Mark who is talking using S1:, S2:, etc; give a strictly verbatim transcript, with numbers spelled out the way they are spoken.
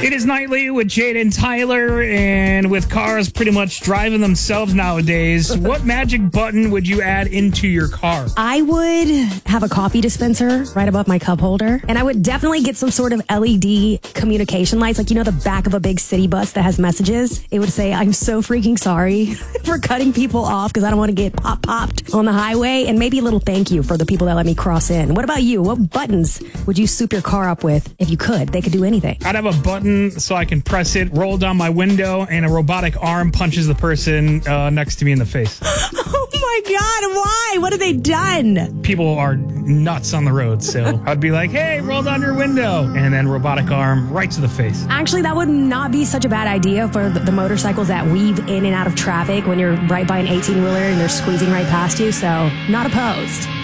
S1: It is Nightly with Jade and Tyler, and with cars pretty much driving themselves nowadays, what magic button would you add into your car?
S2: I would have a coffee dispenser right above my cup holder, and I would definitely get some sort of L E D communication lights, like, you know, the back of a big city bus that has messages. It would say, "I'm so freaking sorry for cutting people off because I don't want to get pop-popped on the highway," and maybe a little thank you for the people that let me cross in. What about you? What buttons would you soup your car up with if you could? They could do anything.
S1: I'd have a button so I can press it, roll down my window, and a robotic arm punches the person uh, next to me in the face.
S2: Oh my God, why? What have they done?
S1: People are nuts on the road, so I'd be like, "Hey, roll down your window," and then robotic arm right to the face.
S2: Actually, that would not be such a bad idea for the, the motorcycles that weave in and out of traffic when you're right by an eighteen-wheeler and they're squeezing right past you, so not opposed.